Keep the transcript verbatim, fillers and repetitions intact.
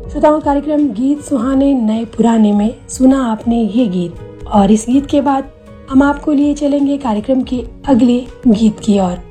श्रोताओं, कार्यक्रम गीत सुहाने नए पुराने में सुना आपने ये गीत, और इस गीत के बाद हम आपको लिए चलेंगे कार्यक्रम के अगले गीत की ओर।